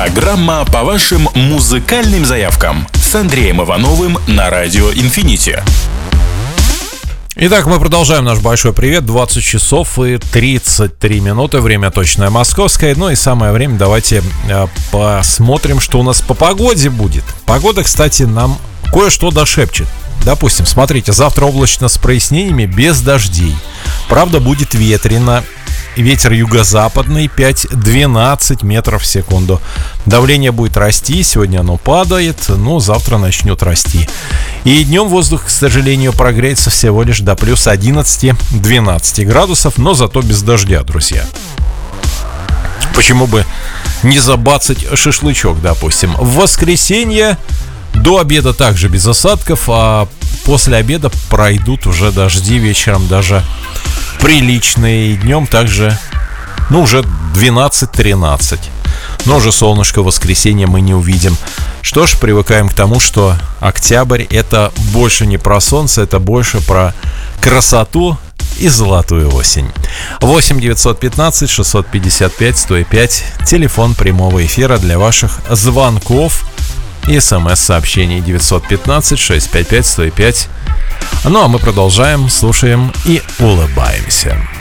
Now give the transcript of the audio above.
Программа по вашим музыкальным заявкам с Андреем Ивановым на Радио Инфинити. Итак, мы продолжаем наш большой привет. 20 часов и 33 минуты. Время точное московское. Ну и самое время, давайте посмотрим, что у нас по погоде будет. Погода, кстати, нам кое-что дошепчет. Допустим, смотрите, завтра облачно с прояснениями, без дождей. Правда, будет ветрено. Ветер юго-западный 5-12 метров в секунду. Давление будет расти, сегодня оно падает, но завтра начнет расти. И днем воздух, к сожалению, прогреется всего лишь до плюс 11-12 градусов, но зато без дождя, друзья. Почему бы не забацать шашлычок, допустим. В воскресенье до обеда также без осадков, а после обеда пройдут уже дожди, вечером даже приличные, и днем также, уже 12-13. Но уже солнышко в воскресенье мы не увидим. Что ж, привыкаем к тому, что октябрь — это больше не про солнце, это больше про красоту и золотую осень. 8 915 655 105, телефон прямого эфира для ваших звонков и смс-сообщений 915 655 105. Ну а мы продолжаем, слушаем и улыбаемся.